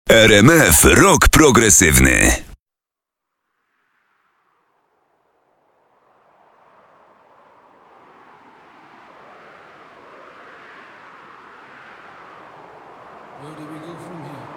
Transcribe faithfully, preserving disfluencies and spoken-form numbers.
R M F Rock Progresywny. Where do we go from here?